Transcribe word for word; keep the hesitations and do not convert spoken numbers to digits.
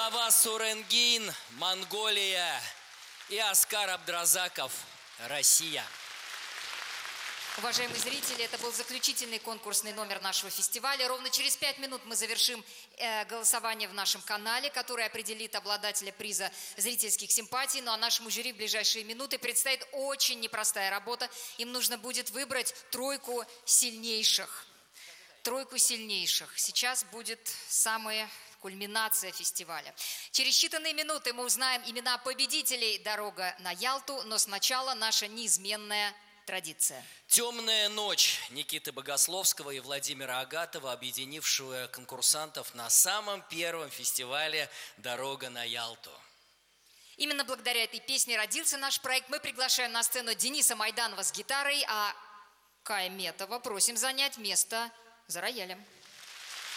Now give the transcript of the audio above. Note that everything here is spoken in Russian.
Мустафа Суренгин, Монголия, и Аскар Абдразаков, Россия. Уважаемые зрители, это был заключительный конкурсный номер нашего фестиваля. Ровно через пять минут мы завершим э, голосование в нашем канале, который определит обладателя приза зрительских симпатий. Ну а нашему жюри в ближайшие минуты предстоит очень непростая работа. Им нужно будет выбрать тройку сильнейших. Тройку сильнейших. Сейчас будет самая кульминация фестиваля. Через считанные минуты мы узнаем имена победителей «Дорога на Ялту», но сначала наша неизменная традиция. «Темная ночь» Никиты Богословского и Владимира Агатова, объединившую конкурсантов на самом первом фестивале «Дорога на Ялту». Именно благодаря этой песне родился наш проект. Мы приглашаем на сцену Дениса Майданова с гитарой, а Кая Метова просим занять место за роялем.